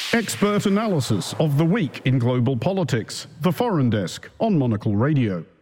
Expert analysis of the week in global politics. The Foreign Desk on Monocle Radio.